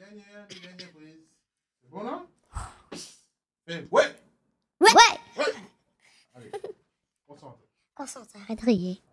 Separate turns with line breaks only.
Dernière prise. C'est bon là? Ouais! Ouais!
Ouais.
Allez, concentre.
Concentre, arrête de rire.